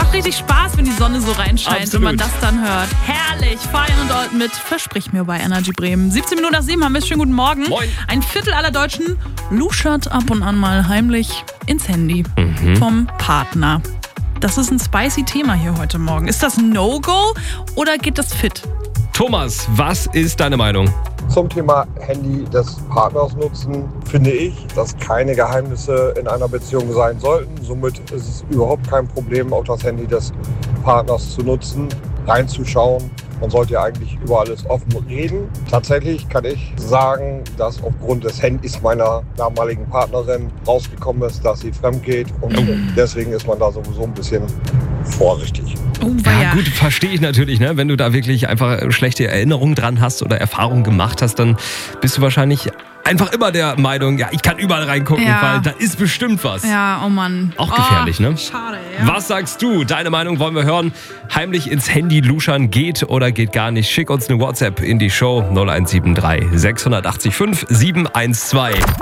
macht richtig Spaß, wenn die Sonne so reinscheint. Absolut. Und man das dann hört. Herrlich. Fabian und Olten mit Versprich mir bei Energy Bremen. 17 Minuten nach 7 haben wir es. Schönen guten Morgen. Moin. Ein Viertel aller Deutschen luschert ab und an mal heimlich ins Handy vom Partner. Das ist ein spicy Thema hier heute Morgen. Ist das ein No-Go oder geht das fit? Thomas, was ist deine Meinung? Zum Thema Handy des Partners nutzen, finde ich, dass keine Geheimnisse in einer Beziehung sein sollten. Somit ist es überhaupt kein Problem, auch das Handy des Partners zu nutzen, reinzuschauen. Man sollte ja eigentlich über alles offen reden. Tatsächlich kann ich sagen, dass aufgrund des Handys meiner damaligen Partnerin rausgekommen ist, dass sie fremd geht. Und deswegen ist man da sowieso ein bisschen vorsichtig. Oh, Ja, gut, verstehe ich natürlich, ne? Wenn du da wirklich einfach schlechte Erinnerungen dran hast oder Erfahrungen gemacht hast, dann bist du wahrscheinlich einfach immer der Meinung, ja, ich kann überall reingucken, weil da ist bestimmt was. Ja, oh Mann. Auch gefährlich, ne? Schade, ja. Was sagst du? Deine Meinung wollen wir hören. Heimlich ins Handy luschern geht oder geht gar nicht? Schick uns eine WhatsApp in die Show 0173 680 5 712.